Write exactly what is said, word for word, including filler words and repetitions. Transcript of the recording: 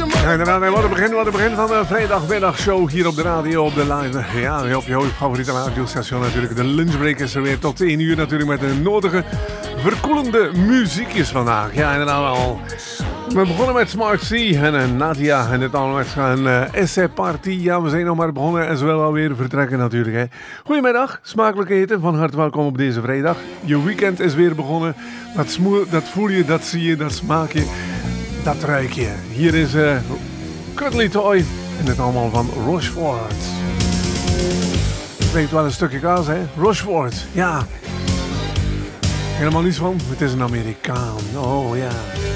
Ja, inderdaad, wat een begin, wat een begin van de vrijdagmiddagshow hier op de radio, op de live. Ja, op je favoriete radiostation natuurlijk. De lunchbreak is er weer tot één uur natuurlijk met de nodige verkoelende muziekjes vandaag. Ja, inderdaad al. We begonnen met Smart C en uh, Nadia en het allemaal met een uh, essay party. Ja, we zijn nog maar begonnen en ze willen alweer vertrekken natuurlijk. Hè. Goedemiddag, smakelijk eten, van harte welkom op deze vrijdag. Je weekend is weer begonnen. Dat, smoel, dat voel je, dat zie je, dat smaak je, dat ruik je. Hier is uh, Cuddly Toy en het allemaal van Rochefort. Klinkt wel een stukje kaas, hè? Rochefort, ja. Helemaal niets van, het is een Amerikaan. Oh ja.